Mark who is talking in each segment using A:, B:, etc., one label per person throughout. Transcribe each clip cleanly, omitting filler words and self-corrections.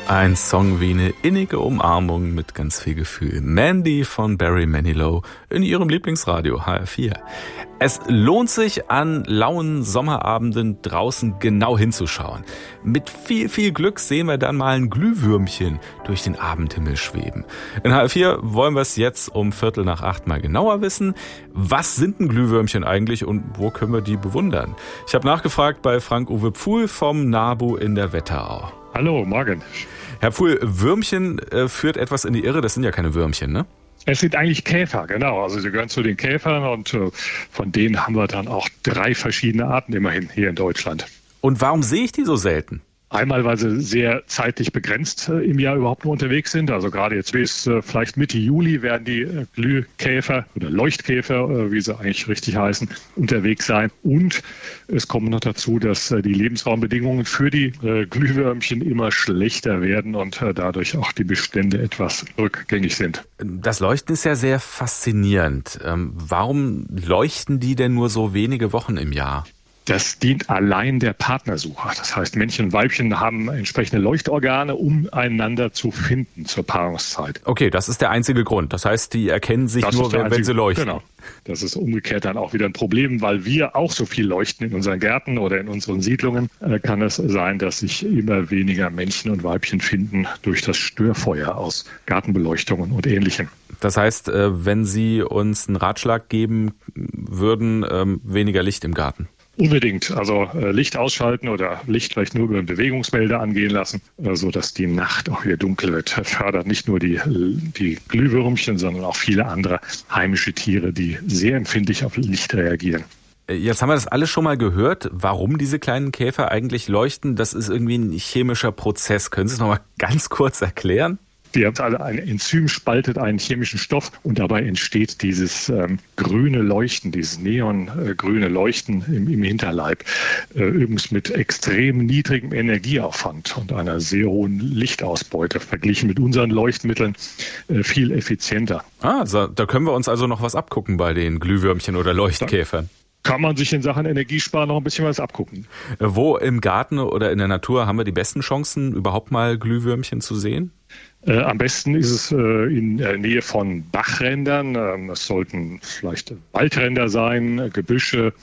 A: Ein Song wie eine innige Umarmung mit ganz viel Gefühl. Mandy von Barry Manilow in ihrem Lieblingsradio HR4. Es lohnt sich, an lauen Sommerabenden draußen genau hinzuschauen. Mit viel, viel Glück sehen wir dann mal ein Glühwürmchen durch den Abendhimmel schweben. In HR4 wollen wir es jetzt um 7:45 mal genauer wissen. Was sind denn Glühwürmchen eigentlich und wo können wir die bewundern? Ich habe nachgefragt bei Frank-Uwe Pfuhl vom NABU in der Wetterau.
B: Hallo, morgen.
A: Herr Pfuhl, Würmchen führt etwas in die Irre. Das sind ja keine Würmchen, ne?
B: Es sind eigentlich Käfer, genau. Also sie gehören zu den Käfern und von denen haben wir dann auch 3 verschiedene Arten immerhin hier in Deutschland.
A: Und warum sehe ich die so selten?
B: Einmal, weil sie sehr zeitlich begrenzt im Jahr überhaupt nur unterwegs sind. Also gerade jetzt bis vielleicht Mitte Juli werden die Glühkäfer oder Leuchtkäfer, wie sie eigentlich richtig heißen, unterwegs sein. Und es kommt noch dazu, dass die Lebensraumbedingungen für die Glühwürmchen immer schlechter werden und dadurch auch die Bestände etwas rückgängig sind.
A: Das Leuchten ist ja sehr faszinierend. Warum leuchten die denn nur so wenige Wochen im Jahr?
B: Das dient allein der Partnersuche. Das heißt, Männchen und Weibchen haben entsprechende Leuchtorgane, um einander zu finden zur Paarungszeit.
A: Okay, das ist der einzige Grund. Das heißt, die erkennen sich nur, wenn sie leuchten.
B: Genau. Das ist umgekehrt dann auch wieder ein Problem, weil wir auch so viel leuchten in unseren Gärten oder in unseren Siedlungen. Kann es sein, dass sich immer weniger Männchen und Weibchen finden durch das Störfeuer aus Gartenbeleuchtungen und Ähnlichem.
A: Das heißt, wenn Sie uns einen Ratschlag geben würden, weniger Licht im Garten?
B: Unbedingt. Also Licht ausschalten oder Licht vielleicht nur über einen Bewegungsmelder angehen lassen, sodass die Nacht auch wieder dunkel wird. Fördert nicht nur die Glühwürmchen, sondern auch viele andere heimische Tiere, die sehr empfindlich auf Licht reagieren.
A: Jetzt haben wir das alles schon mal gehört, warum diese kleinen Käfer eigentlich leuchten. Das ist irgendwie ein chemischer Prozess. Können Sie es noch mal ganz kurz erklären?
B: Ein Enzym spaltet einen chemischen Stoff und dabei entsteht dieses grüne Leuchten, dieses neongrüne Leuchten im Hinterleib. Übrigens mit extrem niedrigem Energieaufwand und einer sehr hohen Lichtausbeute, verglichen mit unseren Leuchtmitteln viel effizienter.
A: Da können wir uns also noch was abgucken bei den Glühwürmchen oder Leuchtkäfern.
B: Kann man sich in Sachen Energiesparen noch ein bisschen was abgucken.
A: Wo im Garten oder in der Natur haben wir die besten Chancen, überhaupt mal Glühwürmchen zu sehen?
B: Am besten ist es in der Nähe von Bachrändern. Es sollten vielleicht Waldränder sein, Gebüsche.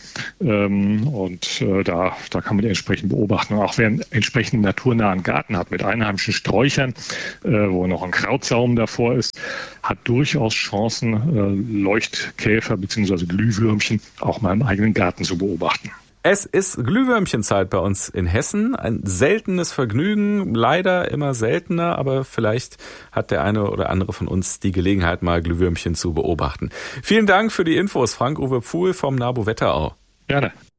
B: Und da kann man die entsprechend beobachten. Und auch wer einen entsprechenden naturnahen Garten hat mit einheimischen Sträuchern, wo noch ein Krautsaum davor ist, hat durchaus Chancen, Leuchtkäfer bzw. Glühwürmchen auch mal im eigenen Garten zu beobachten.
A: Es ist Glühwürmchenzeit bei uns in Hessen. Ein seltenes Vergnügen, leider immer seltener, aber vielleicht hat der eine oder andere von uns die Gelegenheit, mal Glühwürmchen zu beobachten. Vielen Dank für die Infos, Frank-Uwe Pfuhl vom NABU Wetterau.
B: Gerne.